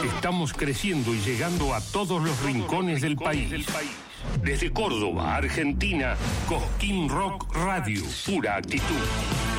Estamos creciendo y llegando a todos los rincones del país. Desde Córdoba, Argentina, Cosquín Rock Radio, pura actitud.